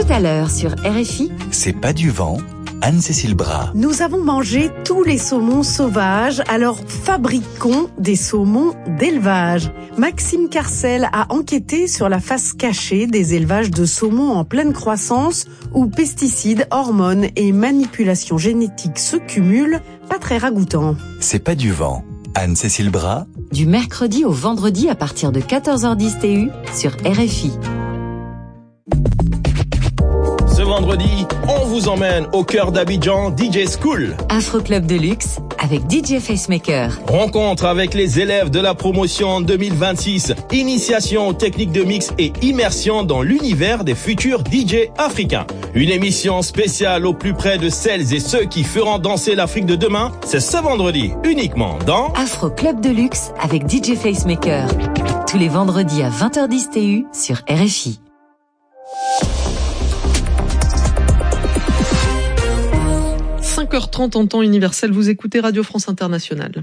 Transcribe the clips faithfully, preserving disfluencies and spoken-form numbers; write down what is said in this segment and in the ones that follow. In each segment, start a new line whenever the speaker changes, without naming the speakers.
à l'heure sur R F I.
C'est pas du vent, Anne-Cécile Bras.
Nous avons mangé tous les saumons sauvages, alors fabriquons des saumons d'élevage. Maxime Carcel a enquêté sur la face cachée des élevages de saumons en pleine croissance où pesticides, hormones et manipulations génétiques se cumulent. Pas très ragoûtant.
C'est pas du vent, Anne-Cécile Bras.
Du mercredi au vendredi à partir de quatorze heures dix T U sur R F I.
Ce vendredi, on vous emmène au cœur d'Abidjan D J School.
Afro Club de luxe avec D J Facemaker.
Rencontre avec les élèves de la promotion deux mille vingt-six. Initiation aux techniques de mix et immersion dans l'univers des futurs D J africains. Une émission spéciale au plus près de celles et ceux qui feront danser l'Afrique de demain. C'est ce vendredi uniquement dans
Afro Club de luxe avec D J Facemaker. Tous les vendredis à vingt heures dix T U sur R F I.
cinq heures trente en temps universel, vous écoutez Radio France Internationale.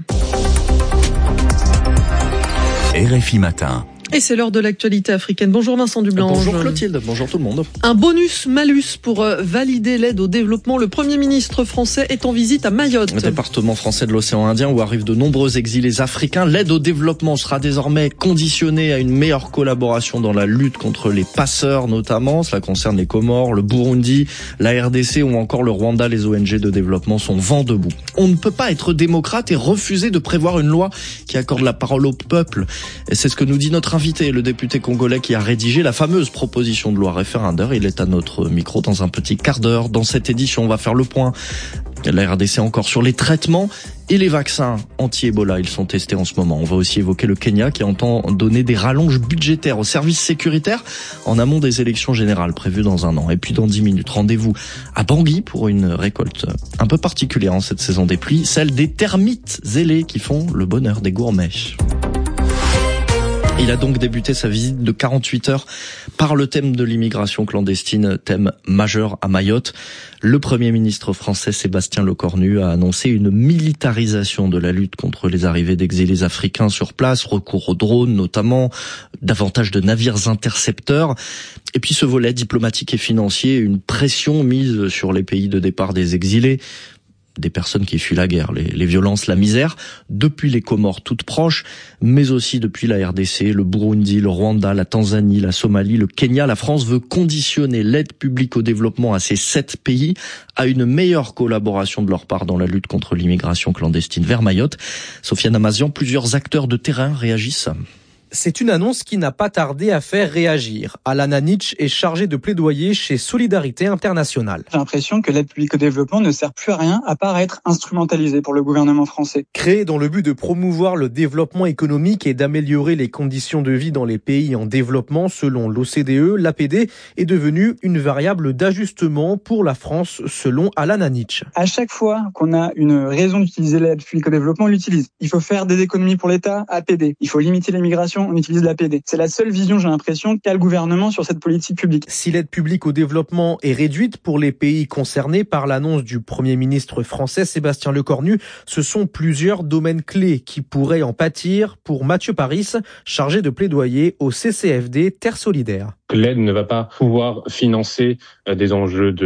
R F I Matin.
Et c'est l'heure de l'actualité africaine. Bonjour Vincent Dublanche.
Bonjour Clotilde, bonjour tout le monde.
Un bonus-malus pour valider l'aide au développement. Le Premier ministre français est en visite à Mayotte.
Le département français de l'océan Indien où arrivent de nombreux exilés africains. L'aide au développement sera désormais conditionnée à une meilleure collaboration dans la lutte contre les passeurs notamment. Cela concerne les Comores, le Burundi, la R D C ou encore le Rwanda. Les O N G de développement sont vent debout. On ne peut pas être démocrate et refuser de prévoir une loi qui accorde la parole au peuple. Et c'est ce que nous dit notre invité, le député congolais qui a rédigé la fameuse proposition de loi référendaire. Il est à notre micro dans un petit quart d'heure. Dans cette édition, on va faire le point. La R D C encore sur les traitements et les vaccins anti-Ebola. Ils sont testés en ce moment. On va aussi évoquer le Kenya qui entend donner des rallonges budgétaires aux services sécuritaires en amont des élections générales prévues dans un an. Et puis dans dix minutes, rendez-vous à Bangui pour une récolte un peu particulière en cette saison des pluies, celle des termites ailés qui font le bonheur des gourmets. Il a donc débuté sa visite de quarante-huit heures par le thème de l'immigration clandestine, thème majeur à Mayotte. Le Premier ministre français Sébastien Lecornu a annoncé une militarisation de la lutte contre les arrivées d'exilés africains sur place, recours aux drones notamment, davantage de navires intercepteurs. Et puis ce volet diplomatique et financier, une pression mise sur les pays de départ des exilés, des personnes qui fuient la guerre, les, les violences, la misère, depuis les Comores toutes proches, mais aussi depuis la R D C, le Burundi, le Rwanda, la Tanzanie, la Somalie, le Kenya. La France veut conditionner l'aide publique au développement à ces sept pays à une meilleure collaboration de leur part dans la lutte contre l'immigration clandestine vers Mayotte. Sofiane Amazian, plusieurs acteurs de terrain réagissent.
C'est une annonce qui n'a pas tardé à faire réagir. Alan Anich est chargé de plaidoyer chez Solidarité Internationale.
J'ai l'impression que l'aide publique au développement ne sert plus à rien à part à être instrumentalisée pour le gouvernement français.
Créée dans le but de promouvoir le développement économique et d'améliorer les conditions de vie dans les pays en développement, selon l'O C D E, l'A P D est devenue une variable d'ajustement pour la France, selon Alan Anich.
À chaque fois qu'on a une raison d'utiliser l'aide publique au développement, on l'utilise. Il faut faire des économies pour l'État, A P D. Il faut limiter l'immigration, on utilise l'A P D. C'est la seule vision, j'ai l'impression, qu'a le gouvernement sur cette politique publique.
Si l'aide publique au développement est réduite pour les pays concernés par l'annonce du Premier ministre français Sébastien Lecornu, ce sont plusieurs domaines clés qui pourraient en pâtir pour Mathieu Paris, chargé de plaidoyer au C C F D Terre Solidaire.
L'aide ne va pas pouvoir financer des enjeux de